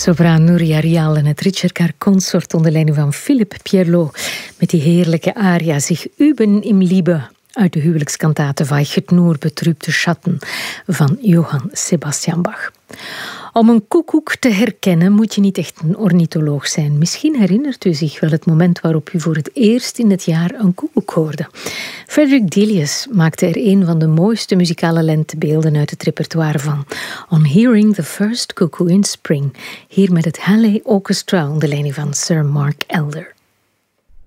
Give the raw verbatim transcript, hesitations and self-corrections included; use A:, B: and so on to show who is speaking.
A: Sopraan Nuria Rial en het Ritschenkaar Consort onder leiding van Philippe Pierlot met die heerlijke aria Sich üben im Liebe uit de huwelijkskantate Weiche Nur betrübte Schatten van Johann Sebastian Bach. Om een koekoek te herkennen moet je niet echt een ornitholoog zijn. Misschien herinnert u zich wel het moment waarop u voor het eerst in het jaar een koekoek hoorde. Frederick Delius maakte er een van de mooiste muzikale lentebeelden uit het repertoire van. On Hearing the First Cuckoo in Spring. Hier met het Halley Orchestra onder leiding van Sir Mark Elder.